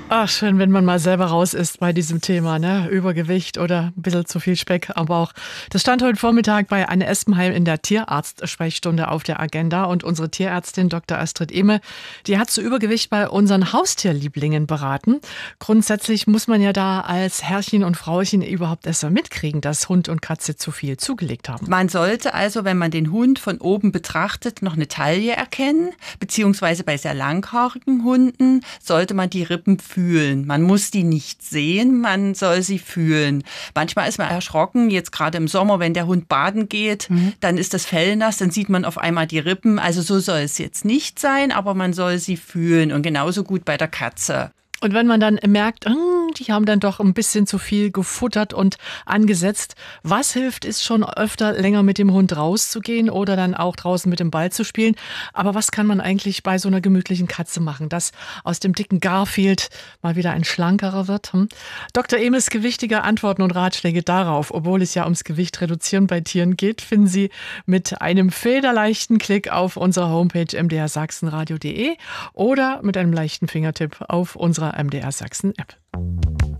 Ach, schön, wenn man mal selber raus ist bei diesem Thema, ne? Übergewicht oder ein bisschen zu viel Speck am Bauch. Das stand heute Vormittag bei Anne Espenheim in der Tierarzt-Sprechstunde auf der Agenda. Und unsere Tierärztin Dr. Astrid Ehme, die hat zu Übergewicht bei unseren Haustierlieblingen beraten. Grundsätzlich muss man ja da als Herrchen und Frauchen überhaupt erst mal mitkriegen, dass Hund und Katze zu viel zugelegt haben. Man sollte also, wenn man den Hund von oben betrachtet, noch eine Taille erkennen, beziehungsweise bei sehr langhaarigen Hunden sollte man die Rippen fühlen. Man muss die nicht sehen, man soll sie fühlen. Manchmal ist man erschrocken, jetzt gerade im Sommer, wenn der Hund baden geht, dann ist das Fell nass, dann sieht man auf einmal die Rippen. Also so soll es jetzt nicht sein, aber man soll sie fühlen und genauso gut bei der Katze. Und wenn man dann merkt, die haben dann doch ein bisschen zu viel gefuttert und angesetzt, was hilft, ist schon öfter länger mit dem Hund rauszugehen oder dann auch draußen mit dem Ball zu spielen. Aber was kann man eigentlich bei so einer gemütlichen Katze machen, dass aus dem dicken Garfield mal wieder ein schlankerer wird? Dr. Ehmes gewichtige Antworten und Ratschläge darauf, obwohl es ja ums Gewicht reduzieren bei Tieren geht, finden Sie mit einem federleichten Klick auf unserer Homepage mdrsachsenradio.de oder mit einem leichten Fingertipp auf unserer MDR Sachsen App.